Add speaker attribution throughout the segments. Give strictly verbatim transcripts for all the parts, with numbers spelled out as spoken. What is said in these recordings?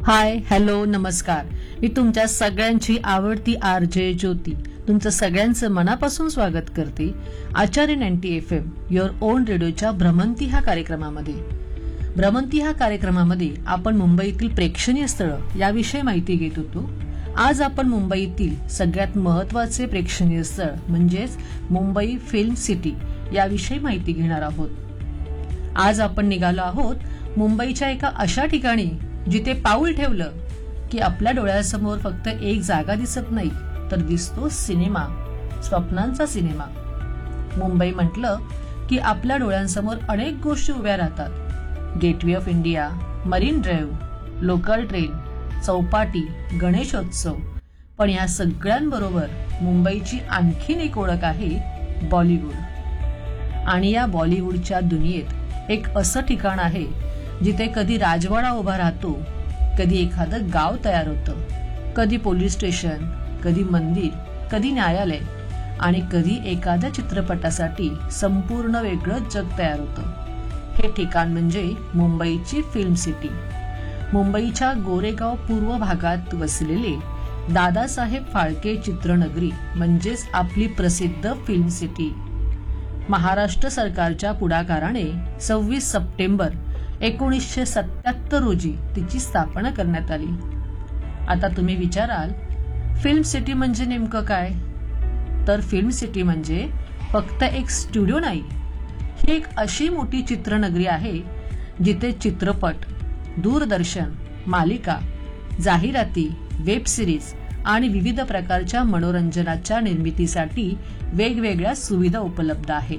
Speaker 1: हाय, hello, नमस्कार. मी तुमच्या सगळ्यांची आवडती आर जे ज्योती तुमचं सगळ्यांचं मनापासून स्वागत करते आचार्य ninety F am your on रेडिओच्या भ्रमंती ह्या कार्यक्रमामध्ये. भ्रमंती ह्या कार्यक्रमामध्ये आपण मुंबईतील प्रेक्षणीय स्थळं याविषयी माहिती घेत होतो. आज आपण मुंबईतील सगळ्यात महत्वाचे प्रेक्षणीय स्थळ म्हणजेच मुंबई फिल्म सिटी याविषयी माहिती घेणार आहोत. आज आपण निघालो आहोत मुंबईच्या एका अशा ठिकाणी जिथे पाऊल ठेवलं की आपल्या डोळ्यासमोर फक्त एक जागा दिसत नाही तर दिसतो सिनेमा, स्वप्नांचा सिनेमा. मुंबई म्हटलं की आपल्या डोळ्यांसमोर अनेक गोष्टी उभ्या राहतात. Gateway of India, marine drive, local train, Chowpatty, Ganeshotsav. पण या सगळ्यांबरोबर मुंबईची आणखीन एक ओळख आहे बॉलिवूड. आणि या बॉलिवूडच्या दुनियेत एक असं ठिकाण आहे जिथे कधी राजवाडा उभा राहतो, कधी एखादं गाव तयार होतं, कधी पोलीस स्टेशन, कधी मंदिर, कधी न्यायालय आणि कधी एखाद्या चित्रपटासाठी संपूर्ण वेगळं जग तयार होतं. हे ठिकाण म्हणजे मुंबईची फिल्म सिटी. मुंबईच्या गोरेगाव पूर्व भागात वसलेले दादासाहेब फाळके चित्रनगरी म्हणजेच आपली प्रसिद्ध फिल्म सिटी. महाराष्ट्र सरकारच्या पुढाकाराने सव्वीस सप्टेंबर एकोणीसशे सत्याहत्तर रोजी तिची स्थापना करण्यात आली. आता तुम्ही विचाराल, फिल्म सिटी म्हणजे नेमकं काय? तर फिल्म सिटी म्हणजे फक्त एक स्टुडिओ नाही, ही एक अशी मोठी चित्रनगरी आहे जिथे चित्रपट, दूरदर्शन, मालिका, जाहिराती, वेब सिरीज आणि विविध प्रकारच्या मनोरंजनाच्या निर्मितीसाठी वेगवेगळ्या सुविधा उपलब्ध आहेत.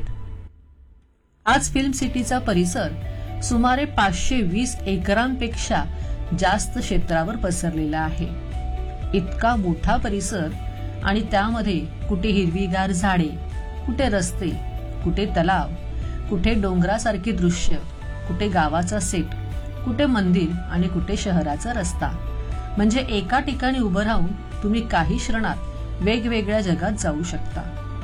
Speaker 1: आज फिल्म सिटीचा परिसर सुमारे पाचशे वीस एकरांपेक्षा जास्त क्षेत्रावर पसरलेला आहे. इतका मोठा परिसर आणि त्यामध्ये कुठे हिरवीगार झाडे, कुठे रस्ते, कुठे तलाव, कुठे डोंगरासारखे दृश्य, कुठे गावाचा सेट, कुठे मंदिर आणि कुठे शहराचा रस्ता. म्हणजे एका ठिकाणी उभं राहून तुम्ही काही क्षणात वेगवेगळ्या जगात जाऊ शकता.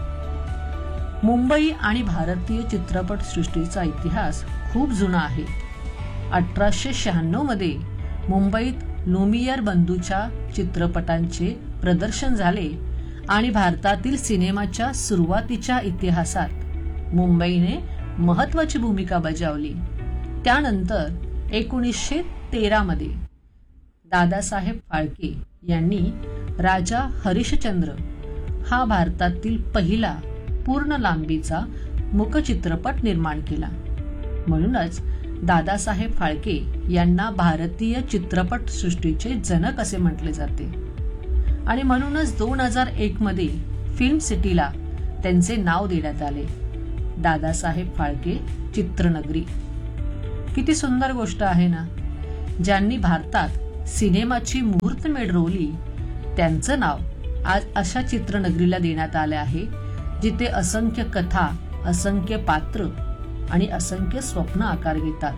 Speaker 1: मुंबई आणि भारतीय चित्रपट सृष्टीचा इतिहास खूप जुना आहे. अठराशे शहाण्णव मध्ये मुंबईत लुमियर बंधूच्या चित्रपटांचे प्रदर्शन झाले आणि भारतातील सिनेमाच्या सुरुवातीच्या इतिहासात मुंबईने महत्वाची भूमिका बजावली. त्यानंतर एकोणीसशे तेरा मध्ये दादासाहेब फाळके यांनी राजा हरिश्चंद्र हा भारतातील पहिला पूर्ण लांबीचा मूकचित्रपट निर्माण केला. म्हणूनच दादासाहेब फाळके यांना भारतीय चित्रपट सृष्टीचे जनक असे म्हटले जाते. आणि म्हणूनच दोन हजार एक मध्ये फिल्म सिटीला त्यांचे नाव देण्यात आले, दादासाहेब फाळके चित्रनगरी. किती सुंदर गोष्ट आहे ना. ज्यांनी भारतात सिनेमाची मुहूर्तमेढ रोवली त्यांचं नाव आज अशा चित्रनगरीला देण्यात आले आहे जिथे असंख्य कथा, असंख्य पात्र आणि असंख्य स्वप्न आकार घेतात.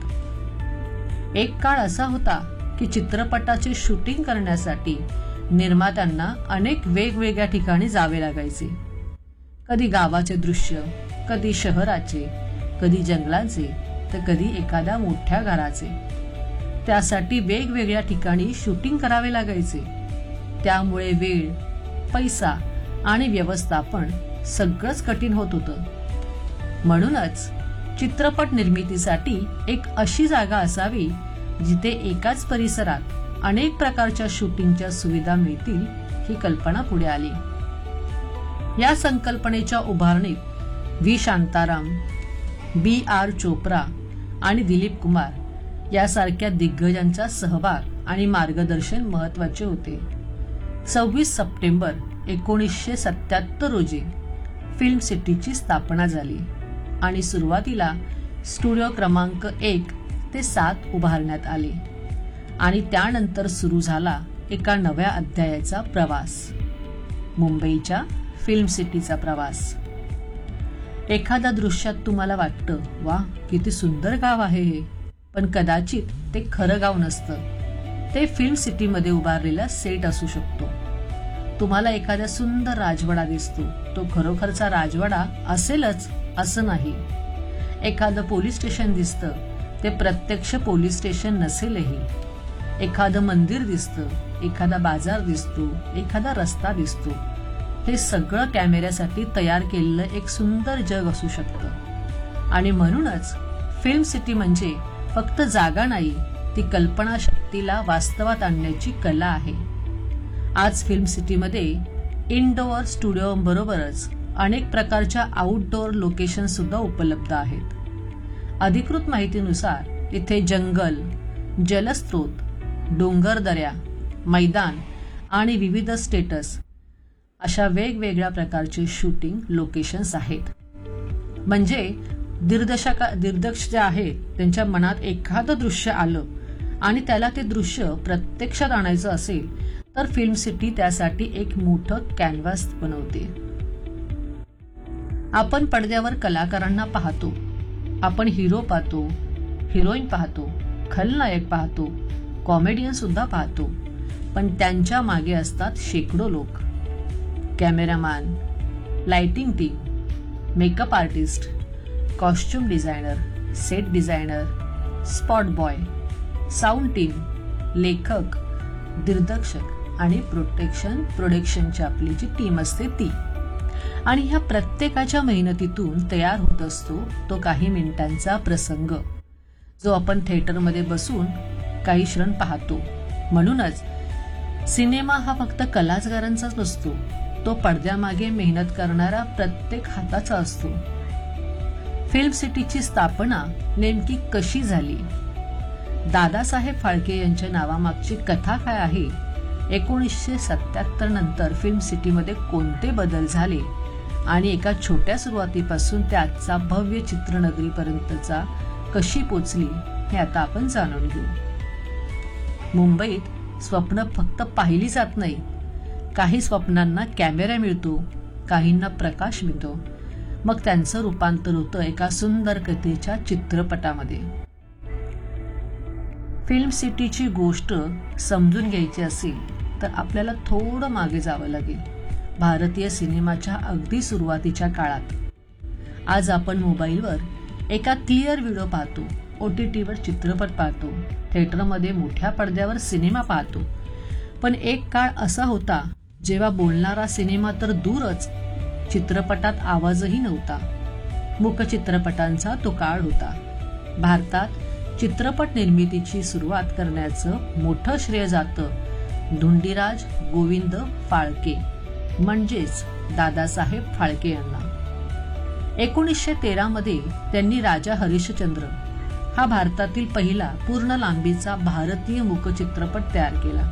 Speaker 1: एक काळ असा होता की चित्रपटाचे शूटिंग करण्यासाठी निर्मात्यांना अनेक वेगवेगळ्या ठिकाणी जावे लागायचे. कधी गावाचे दृश्य, कधी शहराचे, कधी जंगलाचे, तर कधी एखाद्या मोठ्या घराचे. त्यासाठी वेगवेगळ्या ठिकाणी शूटिंग करावे लागायचे. त्यामुळे वेळ, पैसा आणि व्यवस्थापन सगळंच कठीण होत होतं. म्हणूनच चित्रपट निर्मितीसाठी एक अशी जागा असावी जिथे एकाच परिसरात अनेक प्रकारच्या शूटिंगच्या सुविधा मिळतील ही कल्पना पुढे आली. या संकल्पनेच्या उभारणीत व्ही शांताराम, बी आर चोप्रा आणि दिलीप कुमार यासारख्या दिग्गजांचा सहभाग आणि मार्गदर्शन महत्वाचे होते. सव्वीस सप्टेंबर एकोणीसशे सत्याहत्तर रोजी फिल्म सिटीची स्थापना झाली आणि सुरुवातीला स्टुडिओ क्रमांक एक ते सात उभारण्यात आले आणि त्यानंतर सुरू झाला एका नव्या अध्यायाचा प्रवास, मुंबईच्या फिल्म सिटीचा प्रवास. एखाद्या दृश्यात तुम्हाला वाटतं, वा किती सुंदर गाव आहे हे, पण कदाचित ते खरं गाव नसतं. ते फिल्म सिटीमध्ये उभारलेला सेट असू शकतो. तुम्हाला एखाद्या सुंदर राजवाडा दिसतो, तो खरोखरचा राजवाडा असेलच असं नाही. एखादं पोलीस स्टेशन दिसतं, ते प्रत्यक्ष पोलीस स्टेशन नसेलही. एखादं मंदिर दिसतं, एखादा बाजार दिसतो, एखादा रस्ता दिसतो. हे सगळं कॅमेऱ्यासाठी तयार केलेलं एक सुंदर जग असू शकतं. आणि म्हणूनच फिल्म सिटी म्हणजे फक्त जागा नाही, ती कल्पनाशक्तीला वास्तवात आणण्याची कला आहे. आज फिल्म सिटीमध्ये इनडोअर स्टुडिओ बरोबरच अनेक प्रकारच्या आउटडोअर लोकेशन सुद्धा उपलब्ध आहेत. अधिकृत माहितीनुसार इथे जंगल, जलस्रोत, डोंगरदऱ्या, मैदान आणि विविध स्टेटस अशा वेगवेगळ्या प्रकारचे शूटिंग लोकेशन्स आहेत. म्हणजे दिग्दर्शका दिग्दर्शक जे आहेत त्यांच्या मनात एखादं दृश्य आलं आणि त्याला ते दृश्य प्रत्यक्षात आणायचं असेल तर फिल्म सिटी त्यासाठी एक मोठं कॅनव्हास बनवते. आपण पडद्यावर कलाकारांना पाहतो, आपण हिरो पाहतो, हिरोईन पाहतो, खलनायक पाहतो, कॉमेडियन सुद्धा पाहतो. पण त्यांच्या मागे असतात शेकडो लोक. Cameraman, lighting team, makeup artist, costume designer, set designer, spot boy, sound team, लेखक, दिग्दर्शक आणि प्रोटेक्शन प्रोडक्शनची आपली जी टीम असते ती. आणि ह्या प्रत्येकाच्या मेहनतीतून तयार होत असतो तो काही मिनिटांचा प्रसंग, जो आपण थिएटरमध्ये बसून काही क्षण पाहतो. म्हणूनच सिनेमा हा फक्त कलाकारांचाच नसतो, तो पडद्यामागे मेहनत करणारा प्रत्येक हाताचा असतो. फिल्म सिटीची स्थापना नेमकी कशी झाली? दादासाहेब फाळके यांच्या नावामागची कथा काय आहे? एकोणीसशे सत्याहत्तर नंतर फिल्म सिटीमध्ये कोणते बदल झाले आणि एका छोट्या सुरुवातीपासून ते आजचा भव्य चित्रनगरीपर्यंतचा कशी पोचली हे आता आपण जाणून घेऊ. मुंबईत स्वप्न फक्त पाहिली जात नाही. काही स्वप्नांना कॅमेरा मिळतो, काहींना प्रकाश मिळतो, मग त्यांचं रूपांतर होतं एका सुंदर कथेच्या चित्रपटामध्ये. फिल्म सिटीची गोष्ट समजून घ्यायची असेल तर आपल्याला थोडं मागे जावं लागेल, भारतीय सिनेमाच्या अगदी सुरुवातीच्या काळात. आज आपण मोबाईलवर एका क्लिअर व्हिडिओ पाहतो, ओटीटीवर चित्रपट पाहतो, थिएटरमध्ये मोठ्या पडद्यावर सिनेमा पाहतो. पण एक काळ असा होता जेव्हा बोलणारा सिनेमा तर दूरच, चित्रपटात आवाजही नव्हता. मूक चित्रपटांचा तो काळ होता. भारतात चित्रपट निर्मितीची सुरुवात करण्याचं मोठं श्रेय जातं धुंडीराज गोविंद फाळके म्हणजेच दादासाहेब फाळके यांना. एकोणीसशे तेरा मध्ये त्यांनी राजा हरिश्चंद्र हा भारतातील पहिला पूर्ण लांबीचा भारतीय मूक चित्रपट तयार केला.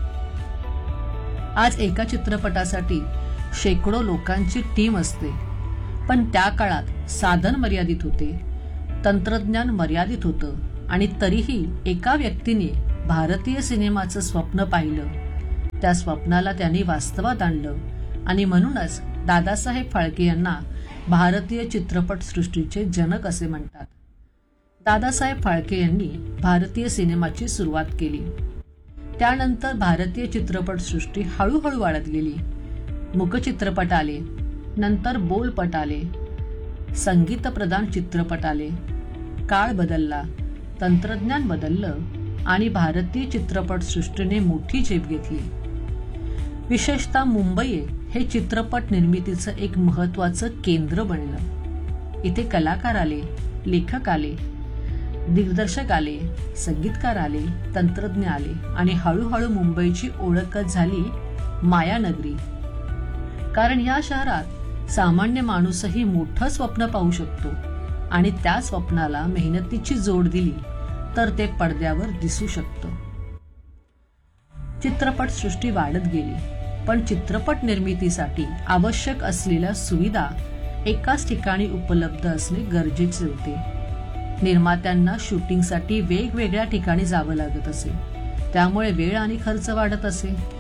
Speaker 1: आज एका चित्रपटासाठी शेकडो लोकांची टीम असते, पण त्या काळात साधन मर्यादित होते, तंत्रज्ञान मर्यादित होतं आणि तरीही एका व्यक्तीने भारतीय सिनेमाचं स्वप्न पाहिलं, त्या स्वप्नाला त्यांनी वास्तवात आणलं आणि म्हणूनच दादासाहेब फाळके यांना भारतीय चित्रपट सृष्टीचे जनक असे म्हणतात. दादासाहेब फाळके यांनी भारतीय सिनेमाची सुरुवात केली. त्यानंतर भारतीय चित्रपट सृष्टी हळूहळू वाढत गेली. मूकचित्रपट आले, नंतर बोलपट आले, संगीतप्रधान चित्रपट आले. काळ बदलला, तंत्रज्ञान बदललं आणि भारतीय चित्रपट सृष्टीने मोठी झेप घेतली. विशेषतः मुंबई हे चित्रपट निर्मितीचं एक महत्वाचं केंद्र बनलं. इथे कलाकार आले, लेखक आले, दिग्दर्शक आले, संगीतकार आले, तंत्रज्ञ आले आणि हळूहळू मुंबईची ओळखच झाली मायानगरी. कारण या शहरात सामान्य माणूसही मोठं स्वप्न पाहू शकतो आणि त्या स्वप्नाला मेहनतीची जोड दिली तर ते पडद्यावर दिसू शकतं. चित्रपट सृष्टी वाढत गेली, पण चित्रपट निर्मितीसाठी आवश्यक असलेल्या सुविधा एकाच ठिकाणी उपलब्ध असणे गरजेचे होते. निर्मात्यांना शूटिंगसाठी वेगवेगळ्या ठिकाणी जावं लागत असे, त्यामुळे वेळ आणि खर्च वाढत असे.